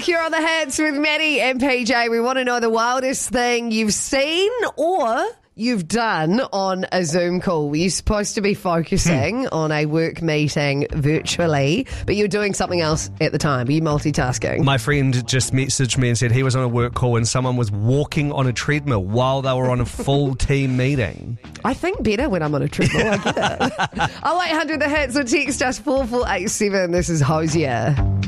You're on the Hits with Maddie and PJ. We want to know the wildest thing you've seen or you've done on a Zoom call. Were you supposed to be focusing on a work meeting virtually, but you're doing something else at the time? Are you multitasking? My friend just messaged me and said he was on a work call and someone was walking on a treadmill while they were on a full team meeting. I think better when I'm on a treadmill. I get it. 0800 The Hits or text us 4487. This is Hosier.